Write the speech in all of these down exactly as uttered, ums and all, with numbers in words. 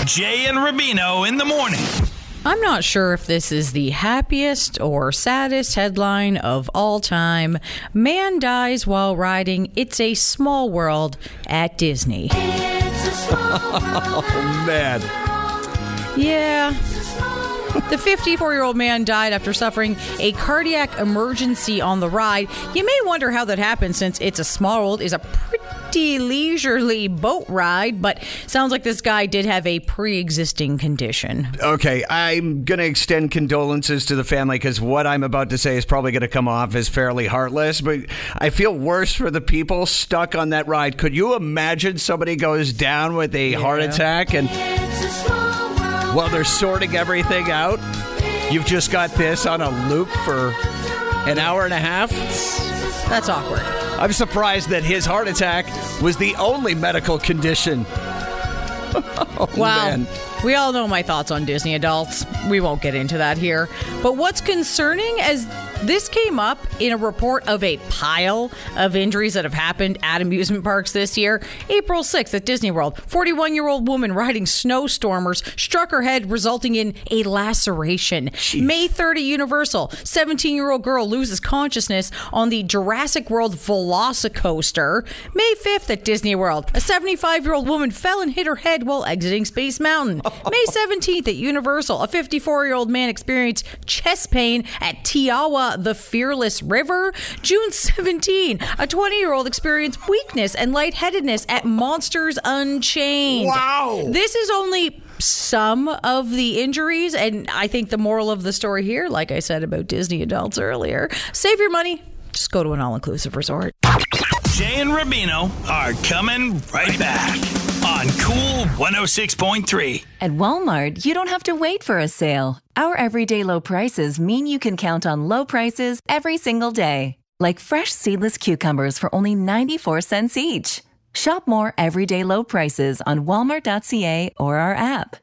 Jay and Rubino in the morning. I'm not sure if this is the happiest or saddest headline of all time. Man dies while riding It's a Small World at Disney. It's a small world. Oh, man. Yeah. The fifty-four-year-old man died after suffering a cardiac emergency on the ride. You may wonder how that happened, since It's a Small World is a pretty leisurely boat ride, but sounds like this guy did have a pre-existing condition. Okay, I'm going to extend condolences to the family, because what I'm about to say is probably going to come off as fairly heartless, but I feel worse for the people stuck on that ride. Could you imagine somebody goes down with a Yeah. heart attack and while they're sorting everything out, you've just got this on a loop for an hour and a half? That's awkward. I'm surprised that his heart attack was the only medical condition. Oh, Wow. man. We all know my thoughts on Disney adults. We won't get into that here. But what's concerning is this came up in a report of a pile of injuries that have happened at amusement parks this year. April sixth at Disney World, forty-one-year-old woman riding snowstormers struck her head, resulting in a laceration. Jeez. May third at Universal, seventeen-year-old girl loses consciousness on the Jurassic World Velocicoaster. May fifth at Disney World, a seventy-five-year-old woman fell and hit her head while exiting Space Mountain. May seventeenth at Universal, a fifty-four-year-old man experienced chest pain at Tiawa, the Fearless River. June seventeenth, a twenty-year-old experienced weakness and lightheadedness at Monsters Unchained. Wow. This is only some of the injuries, and I think the moral of the story here, like I said about Disney adults earlier, save your money, just go to an all-inclusive resort. Jay and Rubino are coming right back on Cool one oh six point three. At Walmart, you don't have to wait for a sale. Our everyday low prices mean you can count on low prices every single day. Like fresh seedless cucumbers for only ninety-four cents each. Shop more everyday low prices on walmart dot c a or our app.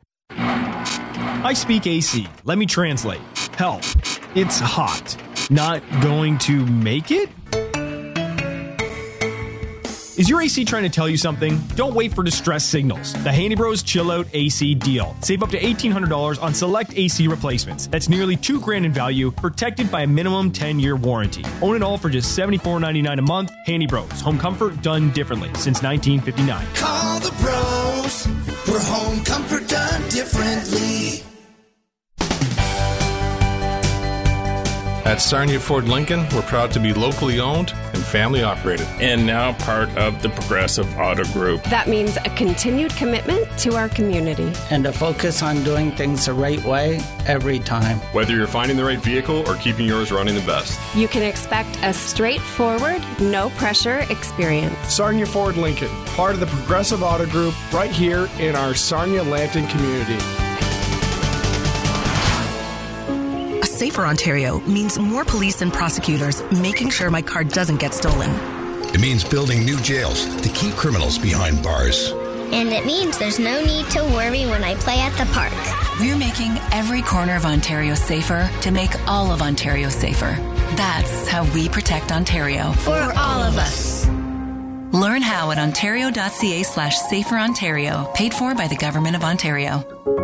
I speak A C. Let me translate. Help. It's hot. Not going to make it? Is your A C trying to tell you something? Don't wait for distress signals. The Handy Bros Chill Out A C deal. Save up to eighteen hundred dollars on select A C replacements. That's nearly two grand in value, protected by a minimum ten-year warranty. Own it all for just seventy-four ninety-nine a month. Handy Bros. Home comfort done differently since nineteen fifty-nine. Call the pros for home comfort done differently. At Sarnia Ford Lincoln, we're proud to be locally owned and family operated. And now part of the Progressive Auto Group. That means a continued commitment to our community. And a focus on doing things the right way every time. Whether you're finding the right vehicle or keeping yours running the best. You can expect a straightforward, no-pressure experience. Sarnia Ford Lincoln, part of the Progressive Auto Group, right here in our Sarnia-Lanton community. Safer Ontario means more police and prosecutors making sure my car doesn't get stolen. It means building new jails to keep criminals behind bars. And it means there's no need to worry when I play at the park. We're making every corner of Ontario safer to make all of Ontario safer. That's how we protect Ontario. For, For all of us. Learn how at ontario dot c a slash safer Ontario. Paid for by the Government of Ontario.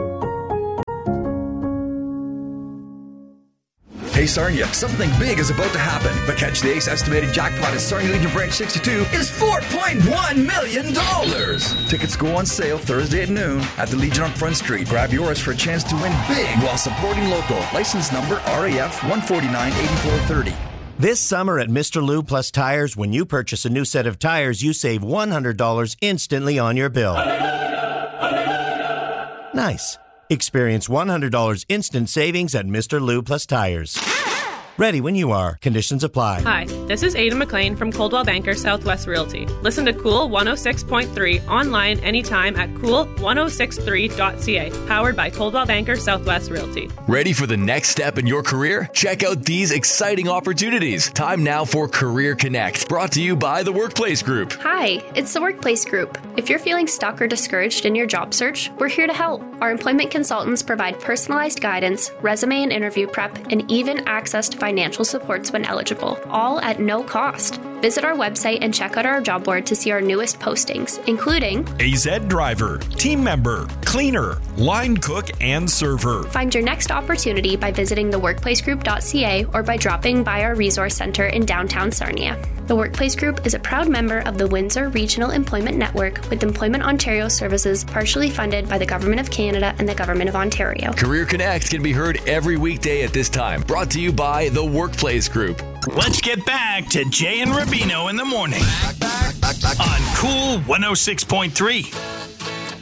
Hey Sarnia, something big is about to happen. But catch the ace estimated jackpot at Sarnia Legion Branch sixty-two is four point one million dollars. Tickets go on sale Thursday at noon at the Legion on Front Street. Grab yours for a chance to win big while supporting local. License number R A F one forty-nine eighty-four thirty. This summer at Mister Lube Plus Tires, when you purchase a new set of tires, you save one hundred dollars instantly on your bill. Nice. Experience one hundred dollars instant savings at Mister Lube Plus Tires. Ready when you are. Conditions apply. Hi, this is Ada McLean from Coldwell Banker Southwest Realty. Listen to Cool one oh six point three online anytime at cool ten sixty-three dot c a. Powered by Coldwell Banker Southwest Realty. Ready for the next step in your career? Check out these exciting opportunities. Time now for Career Connect, brought to you by the Workplace Group. Hi, it's the Workplace Group. If you're feeling stuck or discouraged in your job search, we're here to help. Our employment consultants provide personalized guidance, resume and interview prep, and even access to financial supports when eligible, all at no cost. Visit our website and check out our job board to see our newest postings, including A Z driver, team member, cleaner, line cook, and server. Find your next opportunity by visiting the workplace group dot c a or by dropping by our resource center in downtown Sarnia. The Workplace Group is a proud member of the Windsor Regional Employment Network, with Employment Ontario services partially funded by the Government of Canada and the Government of Ontario. Career Connect can be heard every weekday at this time. Brought to you by the Workplace Group. Let's get back to Jay and Rubino in the morning on Cool one oh six point three.